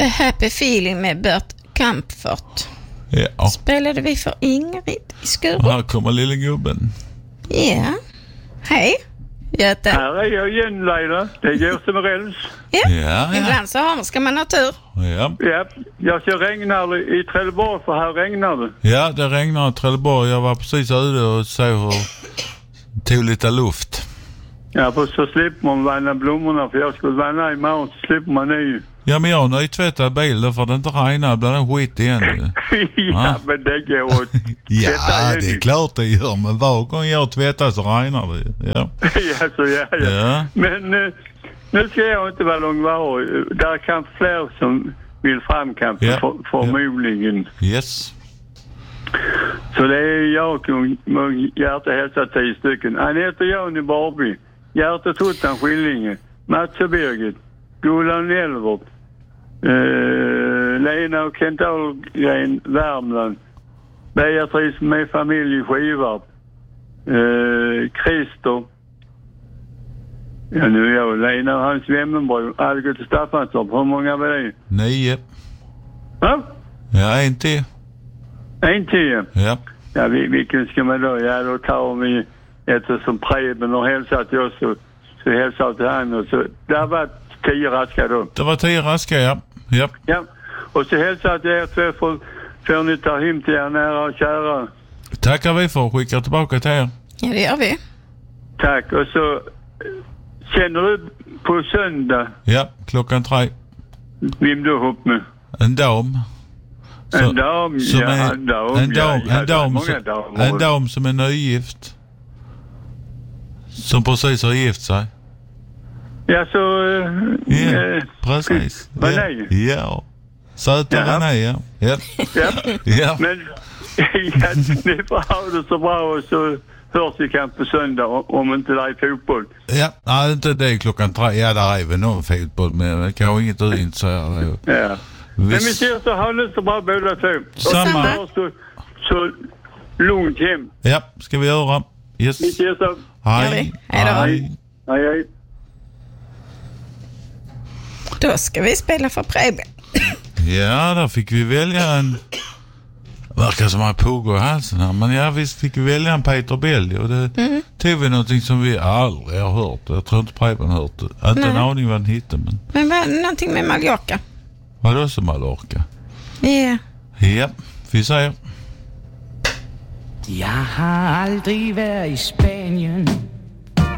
A Happy Feeling med Bert Kampfert. Ja. Spelade vi för Ingrid i Skurup. Här kommer lille gubben. Ja. Hej, Göte. Här är jag igen, Leila. Det går som räls. Ja. Ibland så ska man ha tur. Ja. Ja, jag ser regnar i Trelleborg, för här regnar det. Ja, det regnar i Trelleborg. Jag var precis ute och såg hur tog lite luft. Ja, för så slipper man vanna blommorna, för jag skulle vanna imorgon, så slipper man nu. Ja, men jag har nytvättat bilen för det inte regnar, blir det skit igen. Ja, men det går åt. Ja, det är klart det gör, men var gång jag tvättar så regnar det. Ja. Ja. Men nu ska jag inte vara långvarig. Där kan fler som vill framkampa förmodligen. Yes. Så det är jag och Hjärta hälsa 10 stycken. Anette Jan i Barby, Hjärta Tuttan Skillinge, Mats och Birgit, Gulan Elvert, Lena och Kent Ahlgren Värmland, Beatrice med familj i Skivarp, Christer, ja nu är jag, Lena och hans Vemmenbro, Algot och Staffanstorp. Hur många var det? 9. Va? Ja, en till. En till? Ja. Ja, vilken ska man då? Ja, då tar vi eftersom Preben har hälsat till oss, så hälsar till han. Och så, där var 10 raska då. Det var 10 raska, ja. Ja. Och så hälsar till er två, får ni ta hem till er nära och kära. Tackar vi för att skicka tillbaka till er. Ja, det gör vi. Tack. Och så känner du på söndag? Ja, 3:00. Vem du ihop med? En dam. En dam, En dam som är nygift. Som precis har gift sig. Ja, så... Ja, precis. Ja. Söta René, ja. Ja. Men ni får ha det så bra, och så hörs vi kanske på söndag om inte det är fotboll. Ja, nej, inte det 3:00. Ja, där är väl någon fotboll, men det kan ju inget intresserad. Ja. Men vi ser så, ha det så bra båda två. Samma. Så lugnt hem. Ja, ska vi göra. Yes. Vi ses så. Hej. Hej. Då ska vi spela för Preben. Ja, där fick vi välja en... Verkar som att pågår i halsen här. Men ja, visst fick vi välja en Peter Belli. Och det tog vi någonting som vi aldrig har hört. Jag tror inte Preben har hört det. Inte en aning vad den hittade. Men vad, någonting med Mallorca. Vadå som Mallorca? Ja. Ja, vi säger. Jag har aldrig varit i Spanien,